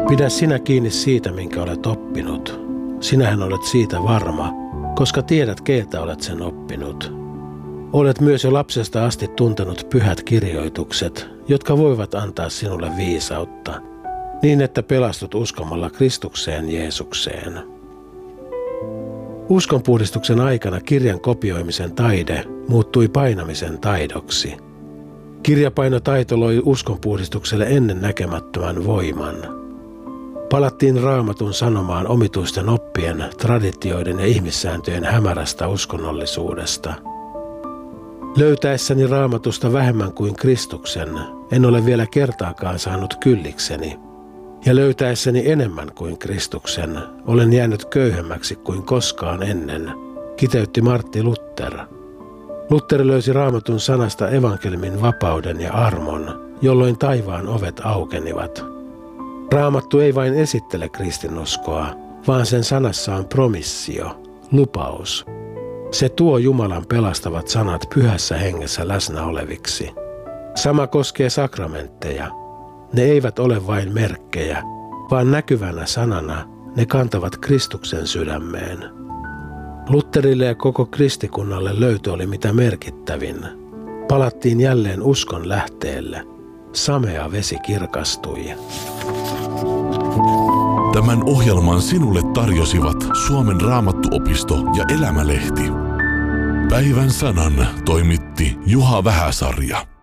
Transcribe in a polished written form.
Pidä sinä kiinni siitä, minkä olet oppinut. Sinähän olet siitä varma, koska tiedät, keiltä olet sen oppinut. Olet myös jo lapsesta asti tuntenut pyhät kirjoitukset, jotka voivat antaa sinulle viisautta, niin että pelastut uskomalla Kristukseen Jeesukseen. Uskonpuhdistuksen aikana kirjan kopioimisen taide muuttui painamisen taidoksi. Kirjapainotaito loi uskonpuhdistukselle ennen näkemättömän voiman. Palattiin Raamatun sanomaan omituisten oppien, traditioiden ja ihmissääntöjen hämärästä uskonnollisuudesta. Löytäessäni Raamatusta vähemmän kuin Kristuksen, en ole vielä kertaakaan saanut kyllikseni. Ja löytäessäni enemmän kuin Kristuksen, olen jäänyt köyhemmäksi kuin koskaan ennen, kiteytti Martti Luther. Luther löysi Raamatun sanasta evankeliumin vapauden ja armon, jolloin taivaan ovet aukenivat. Raamattu ei vain esittele kristinuskoa, vaan sen sanassa on promissio, lupaus. Se tuo Jumalan pelastavat sanat pyhässä hengessä läsnä oleviksi. Sama koskee sakramentteja. Ne eivät ole vain merkkejä, vaan näkyvänä sanana ne kantavat Kristuksen sydämeen. Lutherille ja koko kristikunnalle löytö oli mitä merkittävin. Palattiin jälleen uskon lähteelle. Samea vesi kirkastui. Tämän ohjelman sinulle tarjosivat Suomen Raamattuopisto ja Elämälehti. Päivän sanan toimitti Juha Vähäsarja.